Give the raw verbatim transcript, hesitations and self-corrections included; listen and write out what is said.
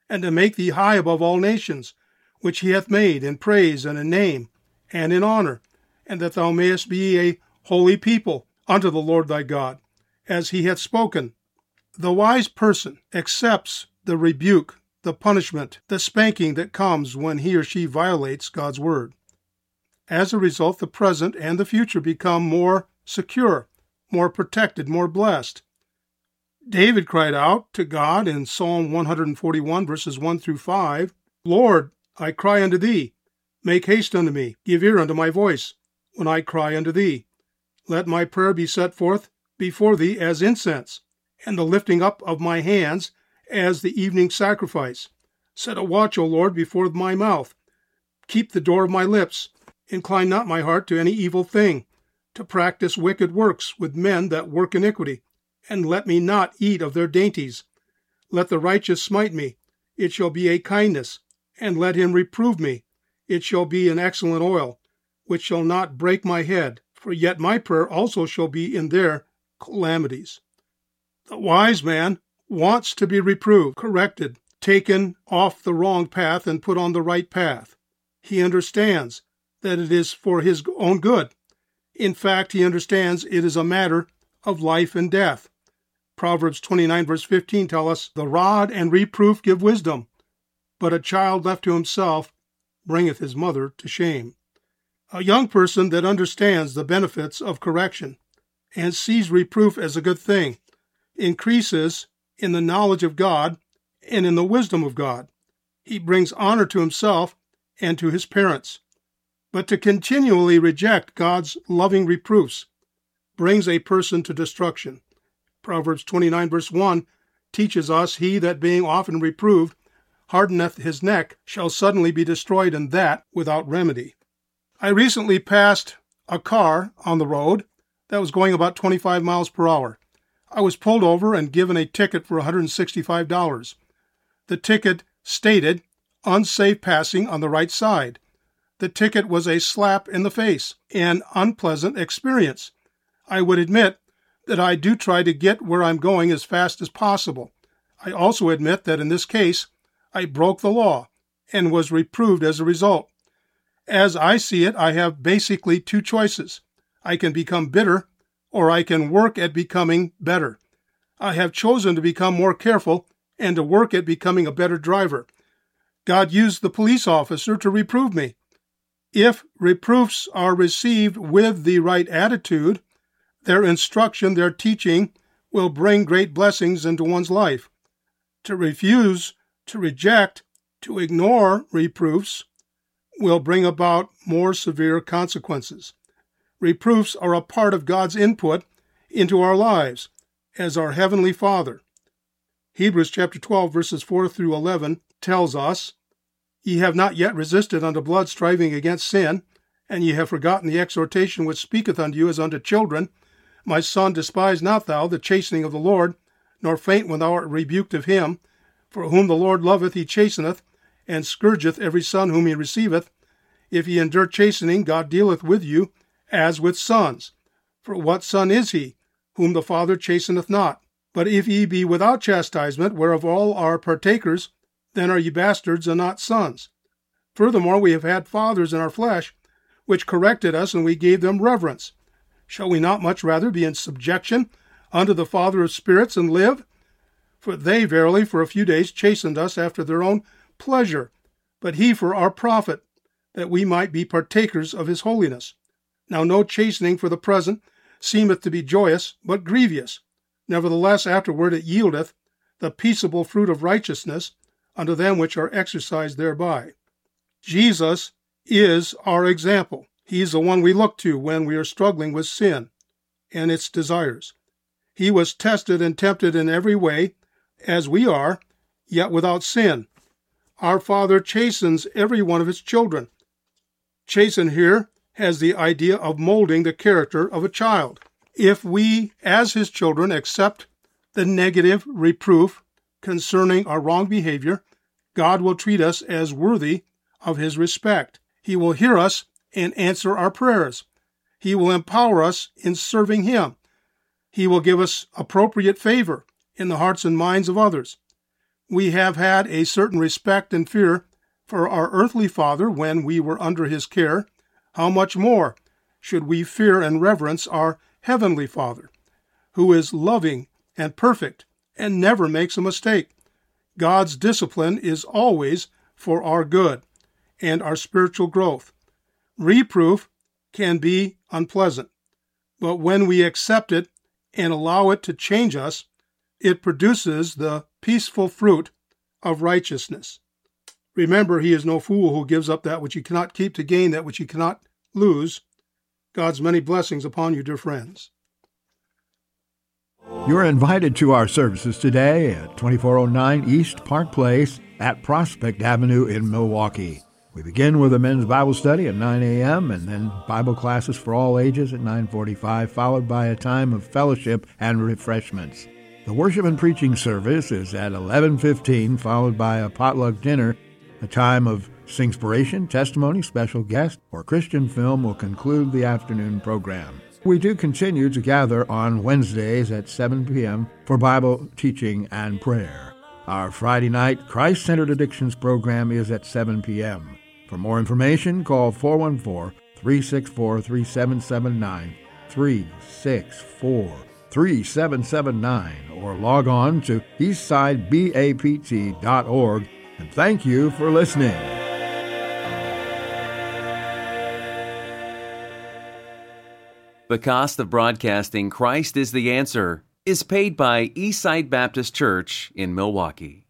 and to make thee high above all nations, which he hath made in praise and in name and in honor, and that thou mayest be a holy people unto the Lord thy God, as he hath spoken. The wise person accepts the rebuke, the punishment, the spanking that comes when he or she violates God's word. As a result, the present and the future become more secure, more protected, more blessed. David cried out to God in Psalm one forty-one, verses one through five, Lord, I cry unto thee. Make haste unto me. Give ear unto my voice when I cry unto thee. Let my prayer be set forth before thee as incense, and the lifting up of my hands as the evening sacrifice. Set a watch, O Lord, before my mouth. Keep the door of my lips. Incline not my heart to any evil thing, to practice wicked works with men that work iniquity, and let me not eat of their dainties. Let the righteous smite me, it shall be a kindness, and let him reprove me, it shall be an excellent oil, which shall not break my head, for yet my prayer also shall be in their calamities. The wise man wants to be reproved, corrected, taken off the wrong path and put on the right path. He understands that it is for his own good. In fact, he understands it is a matter of life and death. Proverbs twenty-nine, verse fifteen tell us, the rod and reproof give wisdom, but a child left to himself bringeth his mother to shame. A young person that understands the benefits of correction and sees reproof as a good thing increases in the knowledge of God and in the wisdom of God. He brings honor to himself and to his parents. But to continually reject God's loving reproofs brings a person to destruction. Proverbs twenty-nine, verse one teaches us, he that being often reproved hardeneth his neck shall suddenly be destroyed, and that without remedy. I recently passed a car on the road that was going about twenty-five miles per hour. I was pulled over and given a ticket for one hundred sixty-five dollars. The ticket stated, unsafe passing on the right side. The ticket was a slap in the face, an unpleasant experience. I would admit that I do try to get where I'm going as fast as possible. I also admit that in this case, I broke the law and was reproved as a result. As I see it, I have basically two choices. I can become bitter, or I can work at becoming better. I have chosen to become more careful and to work at becoming a better driver. God used the police officer to reprove me. If reproofs are received with the right attitude, their instruction, their teaching, will bring great blessings into one's life. To refuse, to reject, to ignore reproofs will bring about more severe consequences. Reproofs are a part of God's input into our lives as our Heavenly Father. Hebrews chapter twelve, verses four through eleven tells us, Ye have not yet resisted unto blood, striving against sin, and ye have forgotten the exhortation which speaketh unto you as unto children. My son, despise not thou the chastening of the Lord, nor faint when thou art rebuked of him. For whom the Lord loveth he chasteneth, and scourgeth every son whom he receiveth. If ye endure chastening, God dealeth with you as with sons. For what son is he, whom the Father chasteneth not? But if ye be without chastisement, whereof all are partakers, then are ye bastards and not sons. Furthermore, we have had fathers in our flesh, which corrected us, and we gave them reverence. Shall we not much rather be in subjection unto the Father of spirits and live? For they verily for a few days chastened us after their own pleasure, but he for our profit, that we might be partakers of his holiness. Now no chastening for the present seemeth to be joyous, but grievous. Nevertheless afterward it yieldeth the peaceable fruit of righteousness unto them which are exercised thereby. Jesus is our example. He is the one we look to when we are struggling with sin and its desires. He was tested and tempted in every way, as we are, yet without sin. Our Father chastens every one of his children. Chasten here has the idea of molding the character of a child. If we, as his children, accept the negative reproof concerning our wrong behavior, God will treat us as worthy of his respect. He will hear us and answer our prayers. He will empower us in serving him. He will give us appropriate favor in the hearts and minds of others. we have had a certain respect and fear for our earthly father when we were under his care, how much more should we fear and reverence our heavenly Father, who is loving and perfect and never makes a mistake. God's discipline is always for our good and our spiritual growth. Reproof can be unpleasant, but when we accept it and allow it to change us, it produces the peaceful fruit of righteousness. Remember, he is no fool who gives up that which he cannot keep to gain that which he cannot lose. God's many blessings upon you, dear friends. You're invited to our services today at twenty-four oh nine East Park Place at Prospect Avenue in Milwaukee. We begin with a men's Bible study at nine a.m. and then Bible classes for all ages at nine forty-five, followed by a time of fellowship and refreshments. The worship and preaching service is at eleven fifteen, followed by a potluck dinner. A time of singspiration, testimony, special guest, or Christian film will conclude the afternoon program. We do continue to gather on Wednesdays at seven p.m. for Bible teaching and prayer. Our Friday night Christ-Centered Addictions program is at seven p.m. For more information, call four one four, three six four, three seven seven nine, three six four, three seven seven nine, or log on to eastside bapt dot org. And thank you for listening. The cost of broadcasting Christ is the Answer is paid by Eastside Baptist Church in Milwaukee.